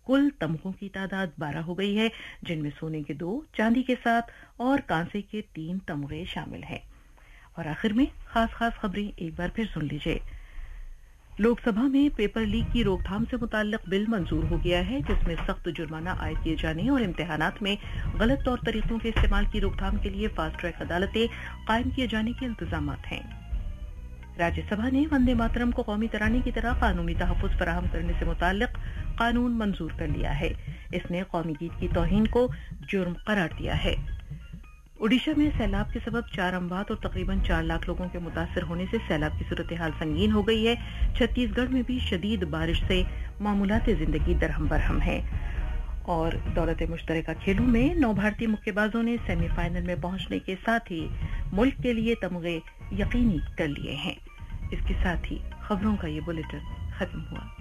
कुल तमगों की तादाद 12 हो गई है, जिनमें सोने के 2, चांदी के 7 और कांसे के 3 तमगे शामिल हैं। और आखिर में खास खबरें एक बार फिर सुन लीजिए। लोकसभा में पेपर लीक की रोकथाम से मुताल्लिक बिल मंजूर हो गया है, जिसमें सख्त जुर्माना आयद किए जाने और इम्तिहानात में गलत तौर तरीकों के इस्तेमाल की रोकथाम के लिए फास्ट ट्रैक अदालतें कायम किए जाने के इंतजामात हैं। राज्यसभा ने वंदे मातरम को कौमी तराने की तरह कानूनी तहफ़्फ़ुज़ फराहम करने से मुताल्लिक कानून मंजूर कर लिया है। इसने कौमी गीत की तौहीन को जुर्म करार दिया है। ओडिशा में सैलाब के सबब 4 अमवात और तकरीबन 4 लाख लोगों के मुतासर होने से सैलाब की सूरत हाल संगीन हो गई है। छत्तीसगढ़ में भी शदीद बारिश से मामूलात जिंदगी दरहम बरहम है। और दौलत मुश्तरका खेलों में 9 भारतीय मुक्केबाजों ने सेमीफाइनल में पहुंचने के साथ ही मुल्क के लिए तमगे यकीनी कर लिए हैं। इसके साथ ही खबरों का ये बुलेटिन खत्म हुआ।